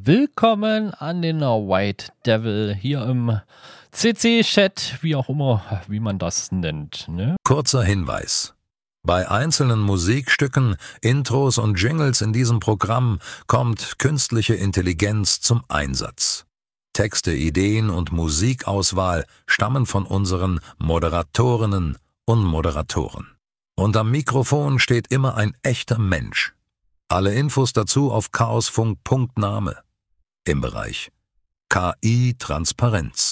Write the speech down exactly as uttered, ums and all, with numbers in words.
willkommen an den White Devil hier im C C-Chat, wie auch immer, wie man das nennt. Ne? Kurzer Hinweis. Bei einzelnen Musikstücken, Intros und Jingles in diesem Programm kommt künstliche Intelligenz zum Einsatz. Texte, Ideen und Musikauswahl stammen von unseren Moderatorinnen und Moderatoren. Und am Mikrofon steht immer ein echter Mensch. Alle Infos dazu auf chaosfunk punkt name im Bereich K I-Transparenz.